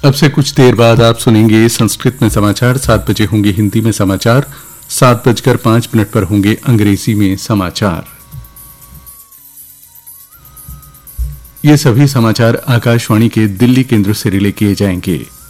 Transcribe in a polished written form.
अब से कुछ देर बाद आप सुनेंगे संस्कृत में समाचार। 7 बजे होंगे हिंदी में समाचार। 7:05 पर होंगे अंग्रेजी में समाचार। ये सभी समाचार आकाशवाणी के दिल्ली केंद्र से रिले किए जाएंगे।